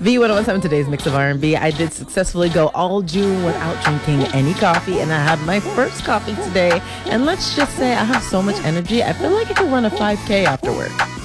V1017, today's mix of R&B. I did successfully go all June without drinking any coffee, and I had my first coffee today. And let's just say I have so much energy. I feel like I could run a 5K after work.